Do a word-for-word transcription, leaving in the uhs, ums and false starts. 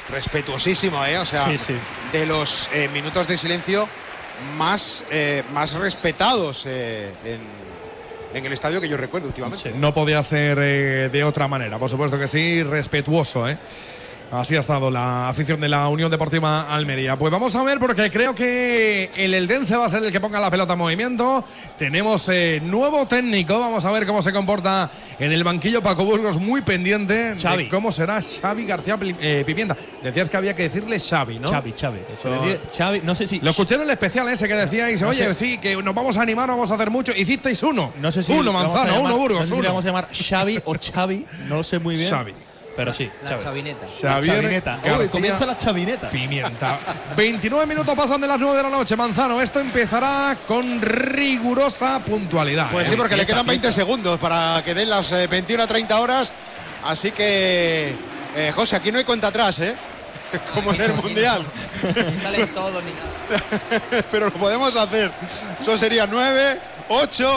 respetuosísimo, ¿eh? O sea, sí, sí. de los eh, minutos de silencio más, eh, más respetados eh, en, en el estadio que yo recuerdo últimamente. Sí. No podía ser eh, de otra manera, por supuesto que sí, respetuoso, ¿eh? Así ha estado la afición de la Unión Deportiva Almería. Pues vamos a ver, porque creo que el eldense va a ser el que ponga la pelota en movimiento. Tenemos eh, nuevo técnico. Vamos a ver cómo se comporta en el banquillo Paco Burgos, muy pendiente Xavi. de cómo será Xavi García eh, Pimienta. Decías que había que decirle Xavi, ¿no? Xavi, Xavi. Eso, Xavi, no sé si. lo escuché en el especial ese que decíais, no oye, sé. sí, que nos vamos a animar, vamos a hacer mucho. Hicisteis uno. No sé si uno, le vamos a Manzano, llamar- uno, Burgos, No sé si uno. le vamos a llamar Xavi o Xavi, no lo sé muy bien. Xavi. Pero sí, La Xavi. chavineta. La Xavier chavineta. García Uy, comienza la chavineta. Pimienta. veintinueve minutos pasan de las nueve de la noche, Manzano. Esto empezará con rigurosa puntualidad. Pues ¿eh? sí, porque le Fiesta, quedan veinte fiesta. segundos para que den las eh, veintiuna a treinta horas. Así que, eh, José, aquí no hay cuenta atrás, ¿eh? Como en el Mundial. Ni salen todos ni nada. Pero lo podemos hacer. Eso sería nueve, ocho.